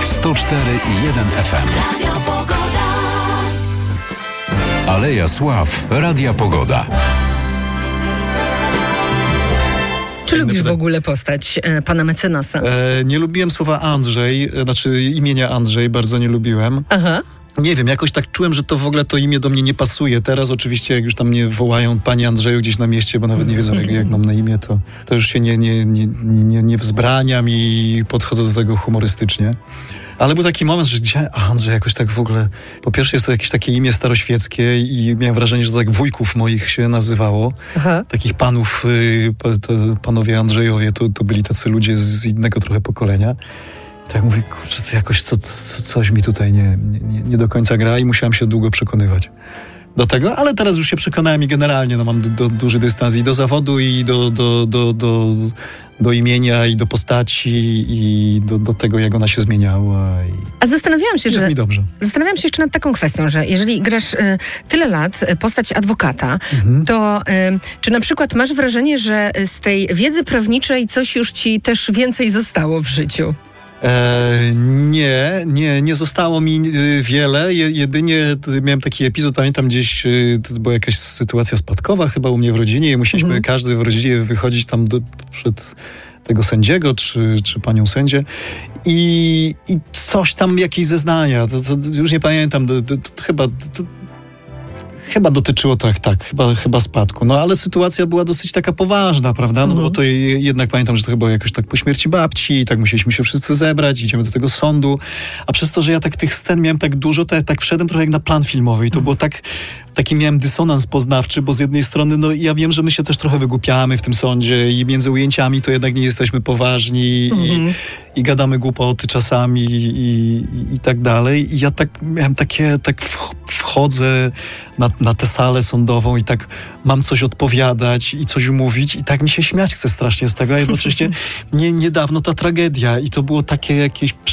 104,1 FM. Aleja Sław, Radia Pogoda. Czy lubisz w ogóle postać pana mecenasa? Nie lubiłem słowa Andrzej, znaczy imienia Andrzej, bardzo nie lubiłem. Aha. Nie wiem, jakoś tak czułem, że to w ogóle to imię do mnie nie pasuje. Teraz oczywiście, jak już tam mnie wołają panie Andrzeju gdzieś na mieście, bo nawet nie wiedzą, jak mam na imię, to już się nie wzbraniam i podchodzę do tego humorystycznie. Ale był taki moment, że dzisiaj Andrzej jakoś tak w ogóle... Po pierwsze jest to jakieś takie imię staroświeckie i miałem wrażenie, że to tak wujków moich się nazywało. Aha. Takich panów, panowie Andrzejowie, to byli tacy ludzie z innego trochę pokolenia. I tak mówię, kurczę, to jakoś coś mi tutaj nie do końca gra i musiałem się długo przekonywać do tego, ale teraz już się przekonałem i generalnie mam duży dystans i do zawodu, i do imienia, i do postaci, i do tego, jak ona się zmieniała. A zastanawiałam się, jest mi dobrze. Zastanawiałam się jeszcze nad taką kwestią, że jeżeli grasz tyle lat postać adwokata, to czy na przykład masz wrażenie, że z tej wiedzy prawniczej coś już ci też więcej zostało w życiu? Nie zostało mi wiele. Jedynie miałem taki epizod, pamiętam gdzieś, to była jakaś sytuacja spadkowa chyba u mnie w rodzinie i musieliśmy każdy w rodzinie wychodzić tam przed tego sędziego, czy panią sędzię i coś tam, jakieś zeznania, to już nie pamiętam, chyba dotyczyło chyba spadku. No ale sytuacja była dosyć taka poważna, prawda? No bo to jednak pamiętam, że to chyba jakoś tak po śmierci babci i tak musieliśmy się wszyscy zebrać, idziemy do tego sądu. A przez to, że ja tak tych scen miałem tak dużo, to ja tak wszedłem trochę jak na plan filmowy i to było taki miałem dysonans poznawczy, bo z jednej strony, no ja wiem, że my się też trochę wygłupiamy w tym sądzie i między ujęciami to jednak nie jesteśmy poważni i gadamy głupoty czasami i tak dalej. I ja tak miałem wchodzę na tę salę sądową i tak mam coś odpowiadać i coś mówić i tak mi się śmiać chce strasznie z tego, a jednocześnie niedawno ta tragedia i to było takie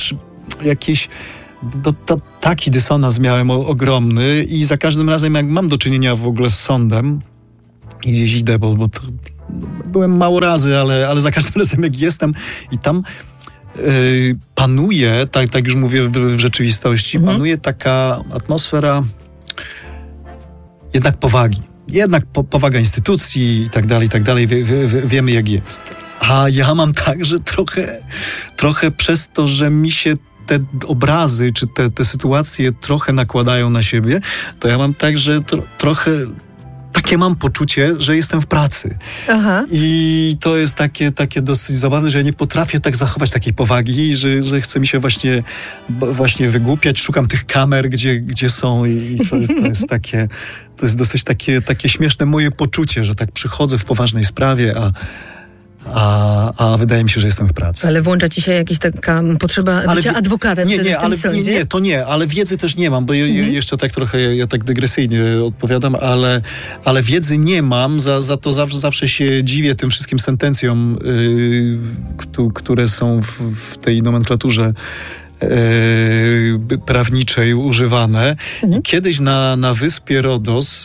taki dysonans miałem ogromny i za każdym razem jak mam do czynienia w ogóle z sądem i gdzieś idę, bo to, byłem mało razy, ale za każdym razem jak jestem i tam panuje, tak już mówię w rzeczywistości, panuje taka atmosfera jednak powagi. Jednak powaga instytucji i tak dalej, wiemy jak jest. A ja mam tak, że trochę przez to, że mi się te obrazy, czy te sytuacje trochę nakładają na siebie, to ja mam tak, że trochę takie mam poczucie, że jestem w pracy. Aha. I to jest takie dosyć zabawne, że ja nie potrafię tak zachować takiej powagi, że chce mi się właśnie wygłupiać. Szukam tych kamer, gdzie są i to jest takie, to jest dosyć takie śmieszne moje poczucie, że tak przychodzę w poważnej sprawie, a wydaje mi się, że jestem w pracy. Ale włącza ci się jakaś taka potrzeba bycia adwokatem w tym sądzie? Ale wiedzy też nie mam, bo jeszcze tak trochę, ja tak dygresyjnie odpowiadam, ale wiedzy nie mam, za to zawsze się dziwię tym wszystkim sentencjom, które są w tej nomenklaturze prawniczej używane. I kiedyś na wyspie Rodos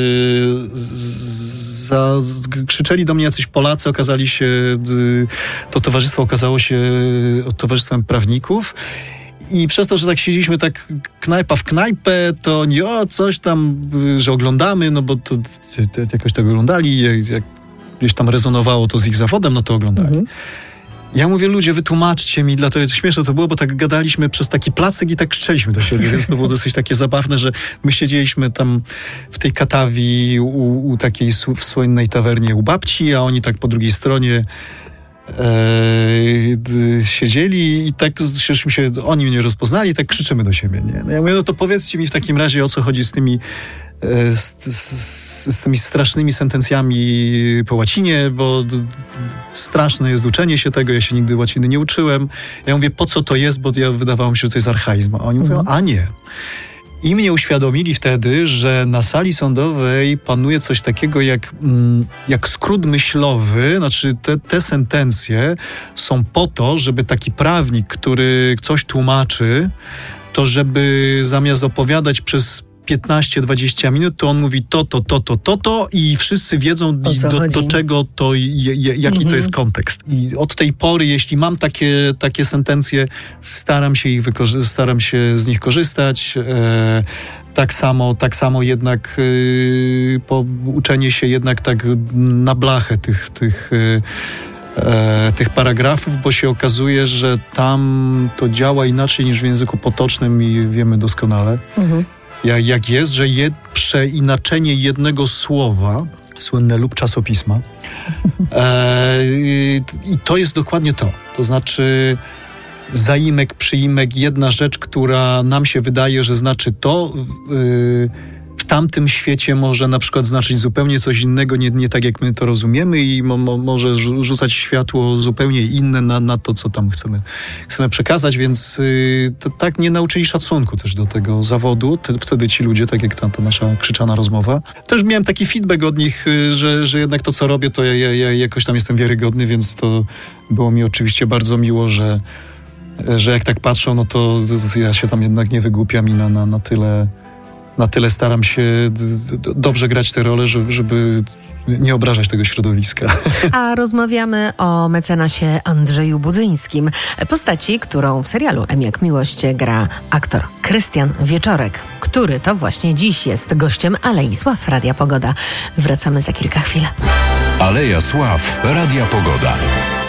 krzyczeli do mnie jacyś Polacy, okazali się, to towarzystwo okazało się towarzystwem prawników. I przez to, że tak siedzieliśmy tak knajpa w knajpę, to nie coś tam, że oglądamy, no bo to jakoś tak oglądali, jak gdzieś tam rezonowało to z ich zawodem, no to oglądali. Ja mówię, ludzie, wytłumaczcie mi, dlatego śmieszne to było, bo tak gadaliśmy przez taki placek i tak krzyczeliśmy do siebie, więc to było dosyć takie zabawne, że my siedzieliśmy tam w tej Katawi u takiej w słynnej tawernie u babci, a oni tak po drugiej stronie siedzieli i tak oni mnie rozpoznali i tak krzyczymy do siebie. Nie? No ja mówię, no to powiedzcie mi w takim razie, o co chodzi z tymi z tymi strasznymi sentencjami po łacinie, bo straszne jest uczenie się tego, ja się nigdy łaciny nie uczyłem. Ja mówię, po co to jest, bo wydawało mi się, że to jest archaizm. A oni mówią, a nie. I mnie uświadomili wtedy, że na sali sądowej panuje coś takiego jak skrót myślowy, znaczy te sentencje są po to, żeby taki prawnik, który coś tłumaczy, to żeby zamiast opowiadać przez 15-20 minut, to on mówi to i wszyscy wiedzą do czego to, jaki to jest kontekst. I od tej pory, jeśli mam takie sentencje, staram się z nich korzystać. Tak samo jednak uczenie się jednak tak na blachę tych paragrafów, bo się okazuje, że tam to działa inaczej niż w języku potocznym i wiemy doskonale, jak jest, że przeinaczenie jednego słowa, słynne lub czasopisma, i to jest dokładnie to. To znaczy zaimek, przyimek, jedna rzecz, która nam się wydaje, że znaczy to, w tamtym świecie może na przykład znaczyć zupełnie coś innego, nie tak jak my to rozumiemy i może rzucać światło zupełnie inne na to, co tam chcemy przekazać, więc tak nie nauczyli szacunku też do tego zawodu. Wtedy ci ludzie, tak jak ta nasza krzyczana rozmowa. Też miałem taki feedback od nich, że jednak to, co robię, to ja jakoś tam jestem wiarygodny, więc to było mi oczywiście bardzo miło, że jak tak patrzą, no to ja się tam jednak nie wygłupiam i na tyle staram się dobrze grać tę rolę, żeby nie obrażać tego środowiska. A rozmawiamy o mecenasie Andrzeju Budzyńskim, postaci, którą w serialu M jak miłość gra aktor Krystian Wieczorek, który to właśnie dziś jest gościem Alei Sław Radia Pogoda. Wracamy za kilka chwil. Aleja Sław Radia Pogoda.